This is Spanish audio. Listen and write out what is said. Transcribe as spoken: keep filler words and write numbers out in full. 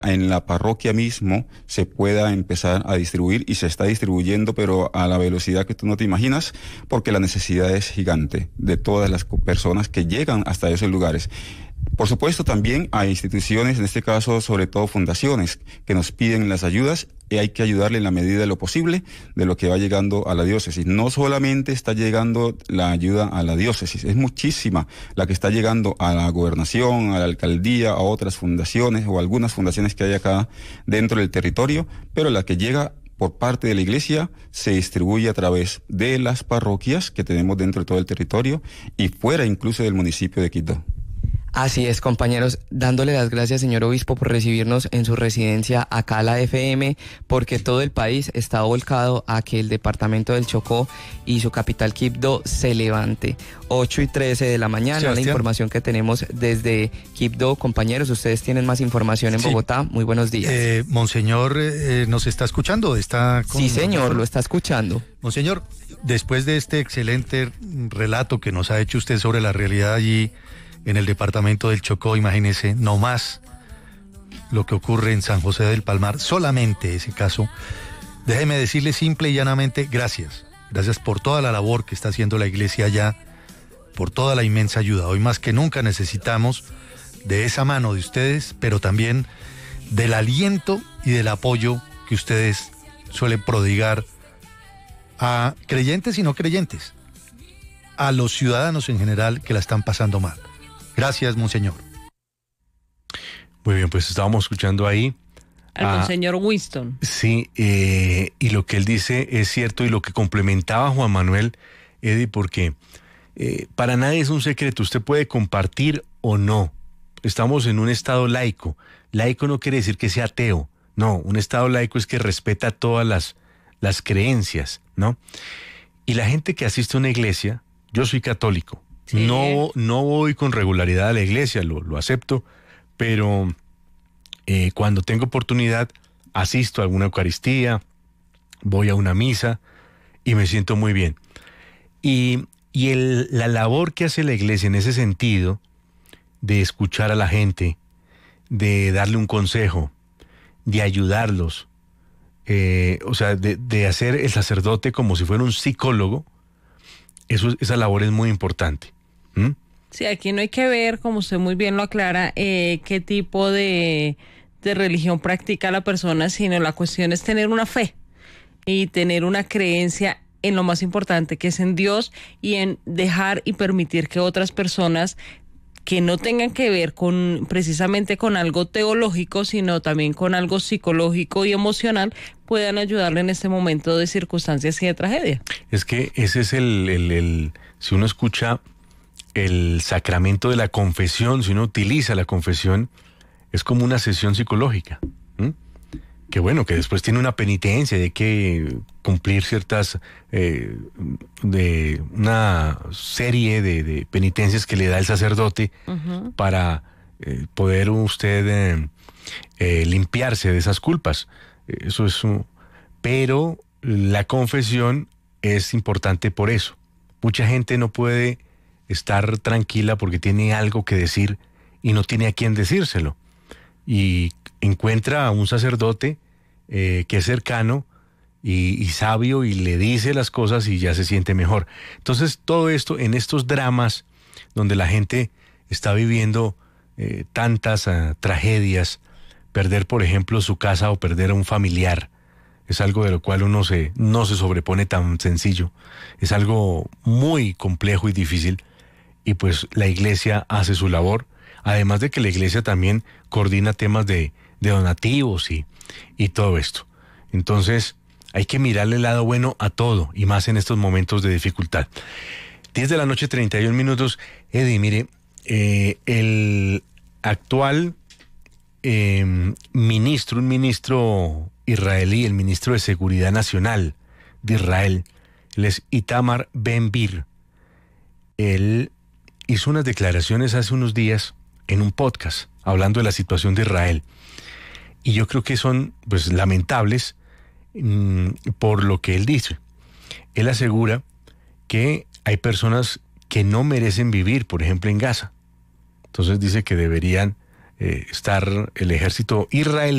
en la parroquia mismo se pueda empezar a distribuir, y se está distribuyendo, pero a la velocidad que tú no te imaginas, porque la necesidad es gigante de todas las personas que llegan hasta esos lugares. Por supuesto, también hay instituciones, en este caso sobre todo fundaciones, que nos piden las ayudas, y hay que ayudarle en la medida de lo posible de lo que va llegando a la diócesis. No solamente está llegando la ayuda a la diócesis, es muchísima la que está llegando a la gobernación, a la alcaldía, a otras fundaciones o algunas fundaciones que hay acá dentro del territorio, pero la que llega por parte de la iglesia se distribuye a través de las parroquias que tenemos dentro de todo el territorio y fuera incluso del municipio de Quibdó. Así es, compañeros, dándole las gracias, señor obispo, por recibirnos en su residencia acá a la F M, porque todo el país está volcado a que el departamento del Chocó y su capital Quibdó se levante. ocho y trece de la mañana, Sebastián. La información que tenemos desde Quibdó. Compañeros, ustedes tienen más información en sí. Bogotá. Muy buenos días. Eh, Monseñor, eh, ¿nos está escuchando? ¿Está con... Sí, señor, lo está escuchando. Monseñor, después de este excelente relato que nos ha hecho usted sobre la realidad allí en el departamento del Chocó, imagínese, no más lo que ocurre en San José del Palmar, solamente ese caso. Déjeme decirle simple y llanamente, gracias. Gracias por toda la labor que está haciendo la iglesia allá, por toda la inmensa ayuda. Hoy más que nunca necesitamos de esa mano de ustedes, pero también del aliento y del apoyo que ustedes suelen prodigar a creyentes y no creyentes, a los ciudadanos en general que la están pasando mal. Gracias, monseñor. Muy bien, pues estábamos escuchando ahí al a, monseñor Winston. Sí, eh, y lo que él dice es cierto, y lo que complementaba Juan Manuel, Eddie, porque eh, para nadie es un secreto, usted puede compartir o no. Estamos en un estado laico. Laico no quiere decir que sea ateo, no, un estado laico es que respeta todas las, las creencias, ¿no? Y la gente que asiste a una iglesia, yo soy católico, sí. no, no voy con regularidad a la iglesia, lo, lo acepto, pero eh, cuando tengo oportunidad asisto a alguna Eucaristía, voy a una misa y me siento muy bien. Y, y el, la labor que hace la iglesia en ese sentido, de escuchar a la gente, de darle un consejo, de ayudarlos, eh, o sea, de, de hacer el sacerdote como si fuera un psicólogo, eso, esa labor es muy importante. ¿Mm? Sí, aquí no hay que ver, como usted muy bien lo aclara, eh, qué tipo de, de religión practica la persona, sino la cuestión es tener una fe y tener una creencia en lo más importante, que es en Dios, y en dejar y permitir que otras personas que no tengan que ver con precisamente con algo teológico, sino también con algo psicológico y emocional, puedan ayudarle en este momento de circunstancias y de tragedia. Es que ese es el, el, el si uno escucha el sacramento de la confesión, si uno utiliza la confesión, es como una sesión psicológica. ¿Mm? Que bueno, que después tiene una penitencia, hay que cumplir ciertas, eh, de una serie de, de penitencias que le da el sacerdote uh-huh. para eh, poder usted eh, eh, limpiarse de esas culpas. Eso es un... Pero la confesión es importante por eso. Mucha gente no puede estar tranquila porque tiene algo que decir y no tiene a quién decírselo. Y encuentra a un sacerdote eh, que es cercano y, y sabio y le dice las cosas y ya se siente mejor. Entonces todo esto en estos dramas donde la gente está viviendo eh, tantas uh, tragedias, perder por ejemplo su casa o perder a un familiar, es algo de lo cual uno se, no se sobrepone tan sencillo, es algo muy complejo y difícil, y pues la iglesia hace su labor. Además de que la iglesia también coordina temas de, de donativos y, y todo esto. Entonces hay que mirarle el lado bueno a todo, y más en estos momentos de dificultad. diez de la noche, treinta y un minutos. Eddie, mire, eh, el actual eh, ministro, un ministro israelí, el ministro de Seguridad Nacional de Israel, él es Itamar Ben-Gvir. Él hizo unas declaraciones hace unos días en un podcast, hablando de la situación de Israel. Y yo creo que son, pues, lamentables mmm, por lo que él dice. Él asegura que hay personas que no merecen vivir, por ejemplo, en Gaza. Entonces dice que deberían eh, estar el ejército israelí